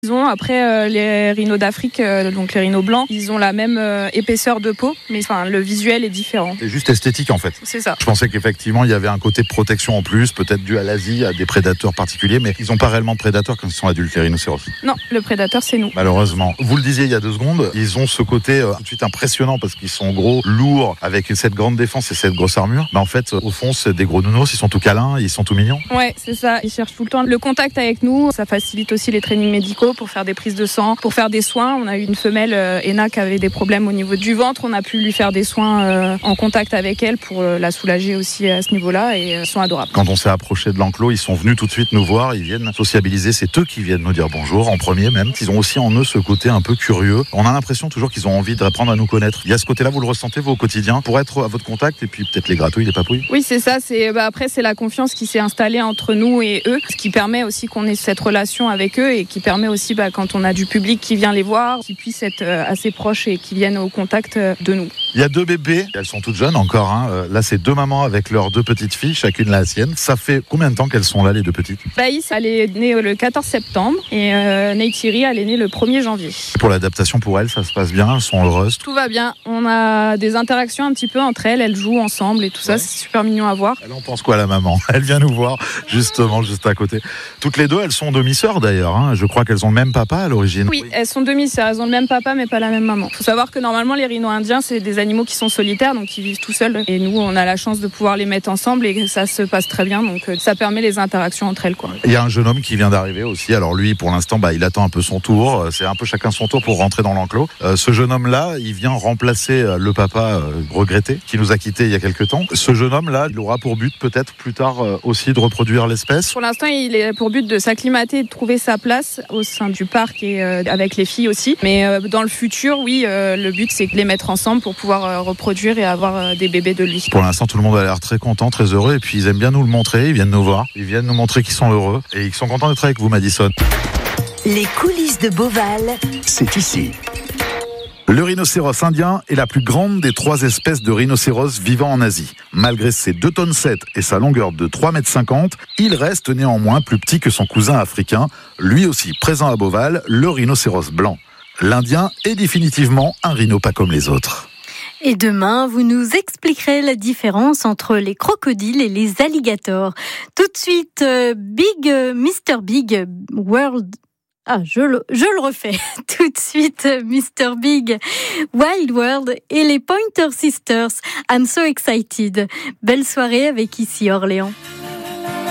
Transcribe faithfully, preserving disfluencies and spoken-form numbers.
Ils ont après euh, les rhinos d'Afrique, euh, donc les rhinos blancs, ils ont la même euh, épaisseur de peau, mais enfin le visuel est différent. C'est juste esthétique en fait. C'est ça. Je pensais qu'effectivement il y avait un côté protection en plus, peut-être dû à l'Asie, à des prédateurs particuliers, mais ils n'ont pas réellement de prédateurs quand ils sont adultes, les rhinocéros. Non, le prédateur c'est nous. Malheureusement. Vous le disiez il y a deux secondes, ils ont ce côté euh, tout de suite impressionnant parce qu'ils sont gros, lourds, avec cette grande défense et cette grosse armure. Mais en fait, au fond, c'est des gros nounours, ils sont tout câlins, ils sont tout mignons. Ouais, c'est ça. Ils cherchent tout le temps le contact avec nous. Ça facilite aussi les trainings médicaux pour faire des prises de sang, pour faire des soins. On a eu une femelle, euh, Ena, qui avait des problèmes au niveau du ventre. On a pu lui faire des soins euh, en contact avec elle pour euh, la soulager aussi à ce niveau-là et euh, ils sont adorables. Quand on s'est approché de l'enclos, ils sont venus tout de suite nous voir, ils viennent sociabiliser, c'est eux qui viennent nous dire bonjour, en premier même. Ils ont aussi en eux ce côté un peu curieux. On a l'impression toujours qu'ils ont envie d'apprendre à nous connaître. Il y a ce côté-là, vous le ressentez vous au quotidien, pour être à votre contact et puis peut-être les gratouilles, les papouilles. Oui, c'est ça. C'est, bah, après, c'est la confiance qui s'est installée entre nous et eux, ce qui permet aussi qu'on ait cette relation avec eux et qui permet aussi, bah, quand on a du public qui vient les voir, qu'ils puissent être euh, assez proches et qu'ils viennent au contact euh, de nous. Il y a deux bébés, elles sont toutes jeunes encore. Hein. Là, c'est deux mamans avec leurs deux petites filles, chacune la sienne. Ça fait combien de temps qu'elles sont là, les deux petites ? Baïs, elle est née le quatorze septembre et euh, Neytiri, elle est née le premier janvier. Pour l'adaptation pour elles, ça se passe bien, elles sont heureuses. Tout va bien. On a des interactions un petit peu entre elles. Elles jouent ensemble et tout ça. Ouais. C'est super mignon à voir. Elle en pense quoi, la maman ? Elle vient nous voir, justement, juste à côté. Toutes les deux, elles sont demi-sœurs d'ailleurs. Hein. Je crois qu'elles ont le même papa à l'origine. Oui, elles sont demi-sœurs. Elles ont le même papa, mais pas la même maman. Il faut savoir que normalement, les rhinos indiens, c'est des animaux qui sont solitaires, donc ils vivent tout seuls. Et nous, on a la chance de pouvoir les mettre ensemble et ça se passe très bien. Donc ça permet les interactions entre elles, quoi. Il y a un jeune homme qui vient d'arriver aussi. Alors lui, pour l'instant, bah, il attend un peu son tour. C'est un peu chacun son tour pour rentrer dans l'enclos. Euh, ce jeune homme-là, il vient remplacer le papa euh, regretté qui nous a quittés il y a quelques temps. Ce jeune homme-là, il aura pour but peut-être plus tard euh, aussi de reproduire l'espèce. Pour l'instant, il est pour but de s'acclimater et de trouver sa place au sein du parc et euh, avec les filles aussi. Mais euh, dans le futur, oui, euh, le but c'est de les mettre ensemble pour pouvoir euh, reproduire et avoir euh, des bébés de lui. Pour l'instant, tout le monde a l'air très content, très heureux et puis ils aiment bien nous le montrer, ils viennent nous voir, ils viennent nous montrer qu'ils sont heureux et ils sont contents d'être avec vous, Madison. Les coulisses de Beauval, c'est ici. Le rhinocéros indien est la plus grande des trois espèces de rhinocéros vivant en Asie. Malgré ses deux tonnes sept et sa longueur de trois mètres cinquante, il reste néanmoins plus petit que son cousin africain, lui aussi présent à Beauval, le rhinocéros blanc. L'Indien est définitivement un rhino pas comme les autres. Et demain, vous nous expliquerez la différence entre les crocodiles et les alligators. Tout de suite, euh, Big, euh, mister Big World... Ah, je le, je le refais. Tout de suite, mister Big, Wild World et les Pointer Sisters. I'm so excited. Belle soirée avec ici Orléans.